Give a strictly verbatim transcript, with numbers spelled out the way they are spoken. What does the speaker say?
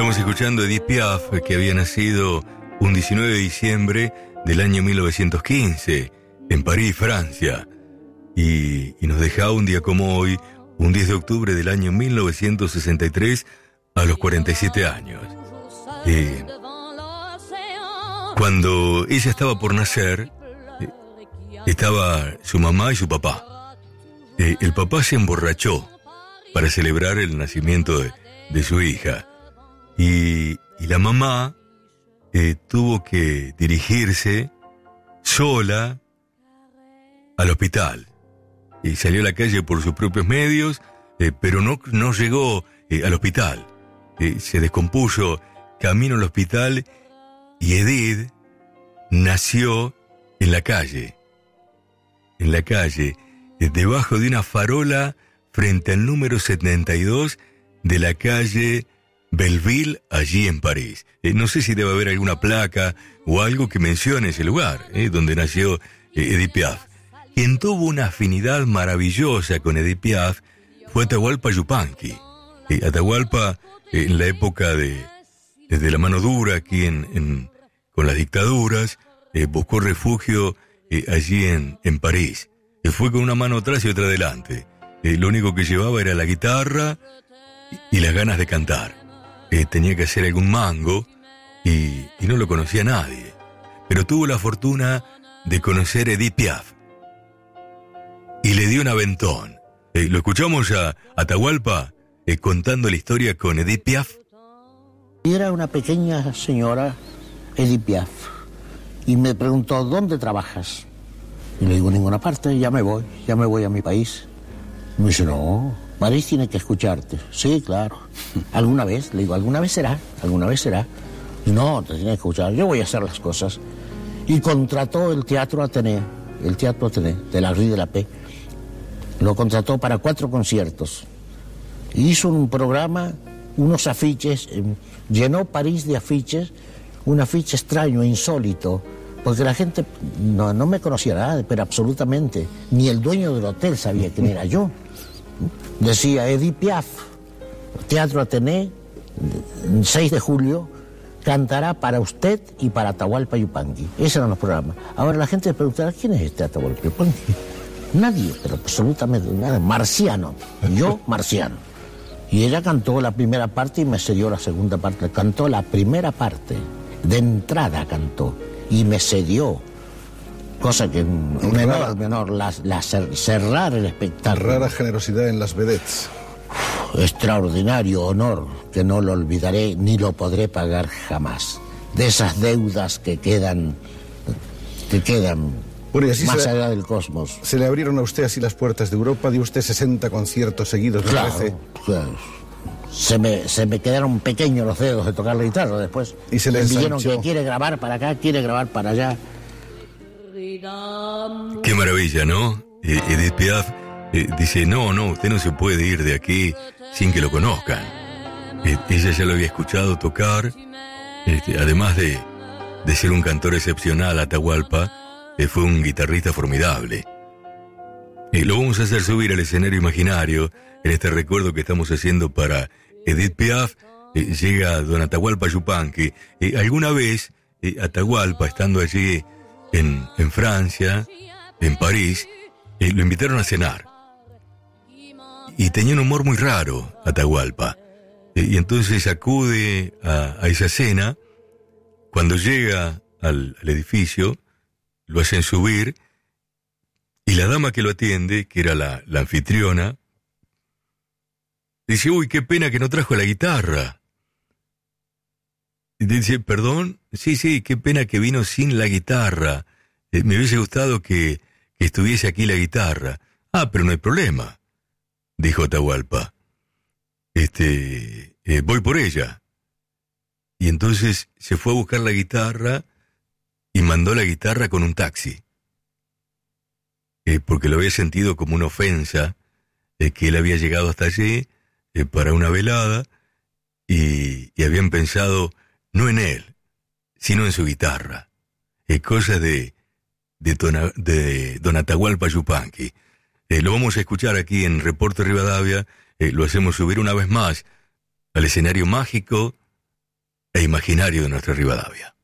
Estamos escuchando Edith Piaf, que había nacido un diecinueve de diciembre del año mil novecientos quince, en París, Francia, y, y nos dejaba un día como hoy, un diez de octubre del año mil novecientos sesenta y tres, a los cuarenta y siete años. Eh, cuando ella estaba por nacer, eh, estaba su mamá y su papá. Eh, el papá se emborrachó para celebrar el nacimiento de, de su hija, y, y la mamá eh, tuvo que dirigirse sola al hospital. Y salió a la calle por sus propios medios, eh, pero no, no llegó eh, al hospital. Eh, se descompuso camino al hospital y Edith nació en la calle. En la calle, eh, debajo de una farola frente al número setenta y dos de la calle Belleville, allí en París. Eh, no sé si debe haber alguna placa o algo que mencione ese lugar, eh, donde nació eh, Edith Piaf. Quien tuvo una afinidad maravillosa con Edith Piaf fue Atahualpa Yupanqui. Eh, Atahualpa, eh, en la época de desde la mano dura aquí en, en con las dictaduras, eh, buscó refugio eh, allí en, en París. Eh, fue con una mano atrás y otra adelante. Eh, lo único que llevaba era la guitarra y, y las ganas de cantar. Eh, tenía que hacer algún mango y, y no lo conocía nadie. Pero tuvo la fortuna de conocer a Edith Piaf y le dio un aventón. Eh, lo escuchamos a Atahualpa eh, contando la historia con Edith Piaf. Era una pequeña señora, Edith Piaf, y me preguntó, ¿dónde trabajas? Y le digo, en ninguna parte, ya me voy, ya me voy a mi país. Y me dice, no, París tiene que escucharte. Sí, claro. ¿Alguna vez? Le digo, ¿alguna vez será? ¿Alguna vez será? Y no, te tiene que escuchar, yo voy a hacer las cosas. Y contrató el Teatro Ateneo, el Teatro Ateneo, de la Rue de la Paix. Lo contrató para cuatro conciertos. Hizo un programa, unos afiches, eh, llenó París de afiches, un afiche extraño, insólito, porque la gente no, no me conocía nada, pero absolutamente. Ni el dueño del hotel sabía quién era yo. Decía Edith Piaf, Teatro Ateneo, seis de julio, cantará para usted y para Atahualpa Yupanqui. Esos eran los programas. Ahora la gente se preguntará, ¿quién es este Atahualpa Yupanqui? Nadie, pero absolutamente nada. Marciano. Yo, marciano. Y ella cantó la primera parte y me cedió la segunda parte. Cantó la primera parte. De entrada cantó. Y me cedió. Cosa que un menor, menor, la, la cerrar el espectáculo. Rara generosidad en las vedettes. Extraordinario honor que no lo olvidaré ni lo podré pagar jamás. De esas deudas que quedan, que quedan... Bueno, y así más se, allá del cosmos. Se le abrieron a usted así las puertas de Europa, dio usted sesenta conciertos seguidos, me claro, parece. Claro. Se me, se me quedaron pequeños los dedos de tocar la guitarra después. Y se le me dijeron ensanchó. que quiere grabar para acá, quiere grabar para allá. Qué maravilla, ¿no? Eh, Edith Piaf eh, dice, no, no, usted no se puede ir de aquí sin que lo conozcan. Eh, ella ya lo había escuchado tocar, este, además de, de ser un cantor excepcional, Atahualpa, Eh, fue un guitarrista formidable. Eh, lo vamos a hacer subir al escenario imaginario en este recuerdo que estamos haciendo para Edith Piaf. Eh, llega don Atahualpa Yupanqui. Eh, alguna vez eh, Atahualpa, estando allí en, en Francia, en París, eh, lo invitaron a cenar. Y tenía un humor muy raro, Atahualpa. Eh, y entonces acude a, a esa cena. Cuando llega al, al edificio, lo hacen subir, y la dama que lo atiende, que era la, la anfitriona, dice, uy, qué pena que no trajo la guitarra. Y dice, perdón, sí, sí, qué pena que vino sin la guitarra. Eh, me hubiese gustado que, que estuviese aquí la guitarra. Ah, pero no hay problema, dijo Atahualpa. Este, eh, voy por ella. Y entonces se fue a buscar la guitarra y mandó la guitarra con un taxi, eh, porque lo había sentido como una ofensa, eh, que él había llegado hasta allí eh, para una velada, y, y habían pensado no en él, sino en su guitarra, eh, cosas de, de, tona, de don Atahualpa Yupanqui. Eh, lo vamos a escuchar aquí en Reporte Rivadavia, eh, lo hacemos subir una vez más al escenario mágico e imaginario de nuestra Rivadavia.